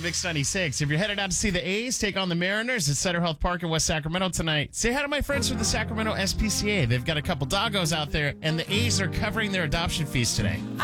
on Mix 96. If you're headed out to see the A's take on the Mariners at Center Health Park in West Sacramento tonight, say hi to my friends from the Sacramento SPCA. They've got a couple doggos out there, and the A's are covering their adoption fees today.